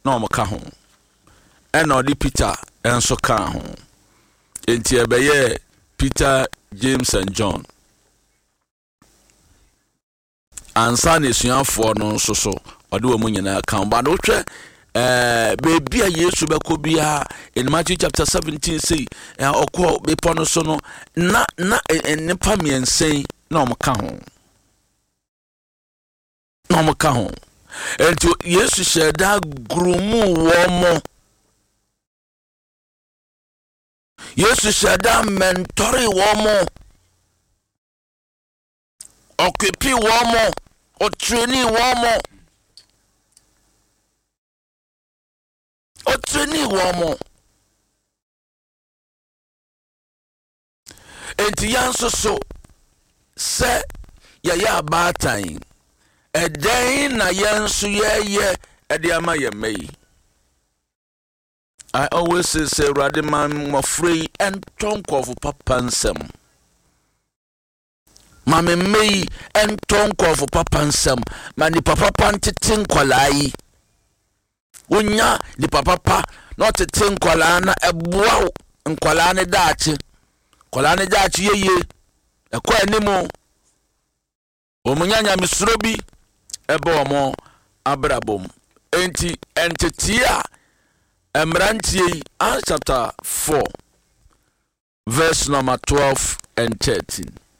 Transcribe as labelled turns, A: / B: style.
A: na omka ho ena odi Peter enso ka ho enti ebeye Peter, James and John ansa na esuafo no nso so ode wo nyina ka ba no hwe baby a Yesu beko bia in Matthew chapter 17 say okọ bepo no so no na nipa miensen na omka ho enti Yesu sheda grumu wo mo Yesu sheda mentori wo mo okipi wo mo o traini wo mo enti yanso so se ya abatan eden na yanso ye ediama ye mei. I always say Radiman mafree and tonk of papa nsem mame mei and tonk of papa nsem mani papa pantitin kwalai unya di papa not a tin kwalana ebwa nkwalane dachi yeye ekwa animo omunyanya misrobi ebe omo abrabom enti entitia emrantie Acts chapter 4 verse number 12 and 13